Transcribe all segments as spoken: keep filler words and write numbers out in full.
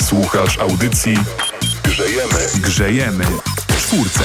Słuchasz audycji Grzejemy. Grzejemy w czwórce.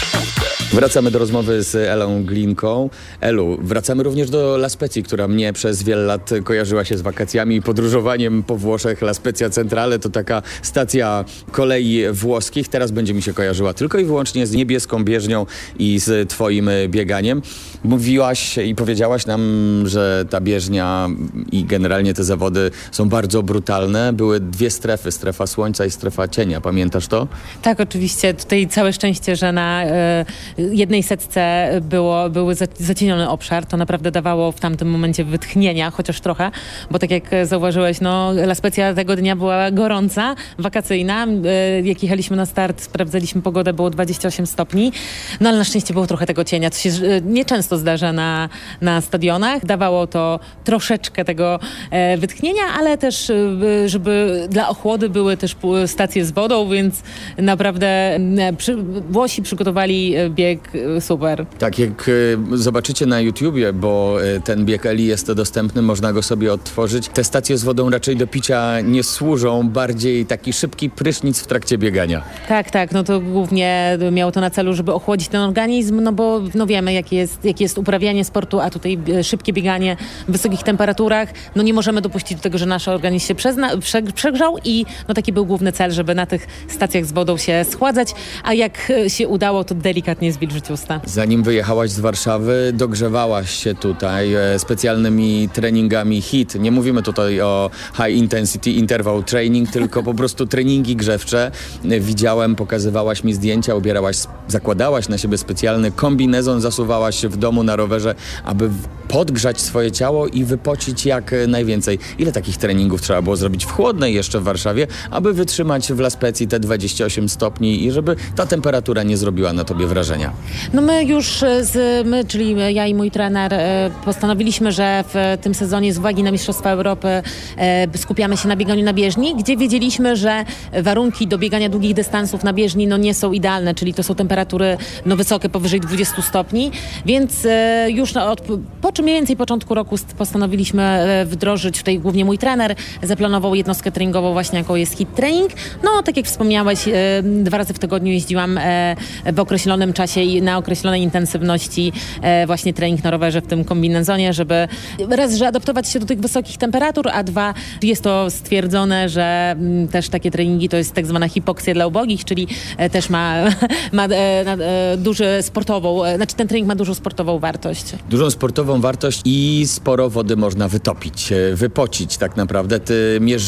Wracamy do rozmowy z Elą Glinką. Elu, wracamy również do La Spezii, która mnie przez wiele lat kojarzyła się z wakacjami i podróżowaniem po Włoszech. La Spezia Centrale to taka stacja kolei włoskich. Teraz będzie mi się kojarzyła tylko i wyłącznie z niebieską bieżnią i z twoim bieganiem. Mówiłaś i powiedziałaś nam, że ta bieżnia i generalnie te zawody są bardzo brutalne. Były dwie strefy, strefa słońca i strefa cienia. Pamiętasz to? Tak, oczywiście. Tutaj całe szczęście, że na y, jednej setce było, były zacieniony obszar. To naprawdę dawało w tamtym momencie wytchnienia, chociaż trochę, bo tak jak zauważyłeś, no La Spezia tego dnia była gorąca, wakacyjna. Y, jak jechaliśmy na start, sprawdzaliśmy pogodę, było dwadzieścia osiem stopni. No ale na szczęście było trochę tego cienia, co się y, nieczęsto zdarza na, na stadionach. Dawało to troszeczkę tego e, wytchnienia, ale też, y, żeby dla ochłody były też stacje z wodą, więc naprawdę e, przy, Włosi przygotowali bieg super. Tak, jak y, zobaczycie na YouTubie, bo y, ten bieg Eli jest dostępny, można go sobie odtworzyć. Te stacje z wodą raczej do picia nie służą, bardziej taki szybki prysznic w trakcie biegania. Tak, tak, no to głównie miało to na celu, żeby ochłodzić ten organizm, no bo no wiemy, jakie jest, jakie jest uprawianie sportu, a tutaj szybkie bieganie w wysokich temperaturach, no nie możemy dopuścić do tego, że nasz organizm się przezna, prze, przegrzał i no taki był główny cel, żeby na tych stacjach z wodą się schładzać, a jak się udało, to delikatnie zwilżyć usta. Zanim wyjechałaś z Warszawy, dogrzewałaś się tutaj e, specjalnymi treningami H I I T. Nie mówimy tutaj o High Intensity Interval Training, tylko po prostu treningi grzewcze. E, widziałem, pokazywałaś mi zdjęcia, ubierałaś, zakładałaś na siebie specjalny kombinezon, zasuwałaś się w domu na rowerze, aby podgrzać swoje ciało i wypocić jak najwięcej. Ile takich treningów trzeba było zrobić w chłodnej jeszcze w Warszawie, aby wytrzymać w La Spezii te dwadzieścia osiem stopni i żeby ta temperatura nie zrobiła na tobie wrażenia? No my już, z, my, czyli ja i mój trener, postanowiliśmy, że w tym sezonie z uwagi na Mistrzostwa Europy skupiamy się na bieganiu na bieżni, gdzie wiedzieliśmy, że warunki do biegania długich dystansów na bieżni no, nie są idealne, czyli to są temperatury no, wysokie, powyżej dwudziestu stopni, więc już no, od, po czym mniej więcej początku roku postanowiliśmy wdrożyć, tutaj głównie mój trener zaplanował jednostkę treningową właśnie, jaką jest H I I T Training. No tak jak wspomniałeś, dwa razy w tygodniu jeździłam w określonym czasie i na określonej intensywności e, właśnie trening na rowerze w tym kombinezonie, żeby raz, że adaptować się do tych wysokich temperatur, a dwa, jest to stwierdzone, że m, też takie treningi to jest tak zwana hipoksja dla ubogich, czyli e, też ma, ma e, e, duży sportową, e, znaczy ten trening ma dużą sportową wartość. Dużą sportową wartość i sporo wody można wytopić, wypocić tak naprawdę. Ty mierzysz